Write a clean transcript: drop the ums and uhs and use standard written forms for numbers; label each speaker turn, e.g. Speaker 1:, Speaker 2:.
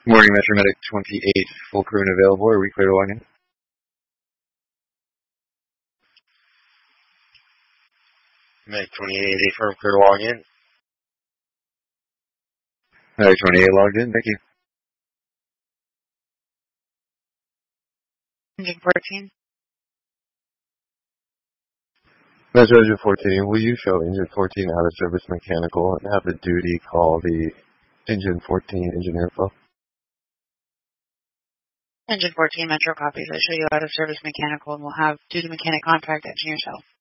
Speaker 1: Morning, Metro Medic 28, full crew and available. Are we clear to log in?
Speaker 2: Medic 28, firm clear to log in.
Speaker 1: Medic 28 logged in, thank you.
Speaker 3: Engine 14.
Speaker 4: Metro Engine 14, will you show Engine 14 out of service mechanical and have the duty call the Engine 14 engineer flow?
Speaker 3: Engine 14 Metro copies. I show you out of service mechanical and we'll have duty mechanic contact engineer cell.